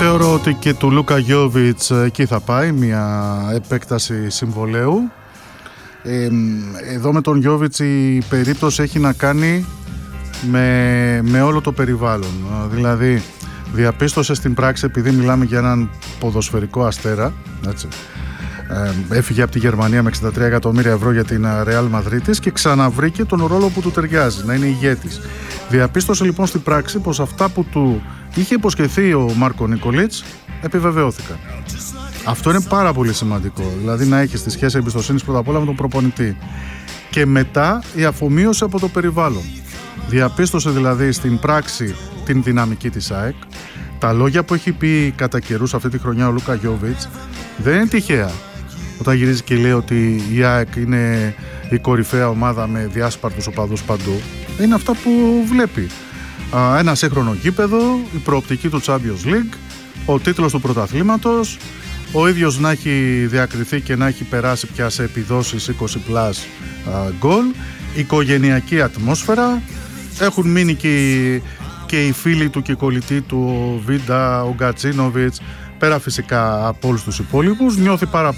Θεωρώ ότι και του Λούκα Γιόβιτς εκεί θα πάει μια επέκταση συμβολαίου. Εδώ με τον Γιόβιτς η περίπτωση έχει να κάνει με όλο το περιβάλλον. Δηλαδή διαπίστωσε στην πράξη, επειδή μιλάμε για έναν ποδοσφαιρικό αστέρα, έτσι, έφυγε από τη Γερμανία με 63 εκατομμύρια ευρώ για την Ρεάλ Μαδρίτης και ξαναβρήκε τον ρόλο που του ταιριάζει, να είναι ηγέτης. Διαπίστωσε λοιπόν στην πράξη πως αυτά που του είχε υποσχεθεί ο Μάρκο Νίκολιτς επιβεβαιώθηκαν. Αυτό είναι πάρα πολύ σημαντικό, δηλαδή να έχεις τη σχέση εμπιστοσύνης πρώτα απ' όλα με τον προπονητή και μετά η αφομοίωση από το περιβάλλον. Διαπίστωσε δηλαδή στην πράξη την δυναμική της ΑΕΚ. Τα λόγια που έχει πει κατά καιρούς αυτή τη χρονιά ο Λούκα Γιόβιτς δεν είναι τυχαία. Όταν γυρίζει και λέει ότι η ΑΕΚ είναι η κορυφαία ομάδα με διάσπαρτους οπαδούς παντού, είναι αυτά που βλέπει. Ένα σύγχρονο γήπεδο, η προοπτική του Champions League, ο τίτλος του πρωταθλήματος, ο ίδιος να έχει διακριθεί και να έχει περάσει πια σε επιδόσεις 20+ γκολ, οικογενειακή ατμόσφαιρα, έχουν μείνει και οι φίλοι του και οι κολλητοί του, ο Βίντα, ο Γκατσίνοβιτς, πέρα φυσικά από όλους τους υπόλοιπους. Νιώθει πάρα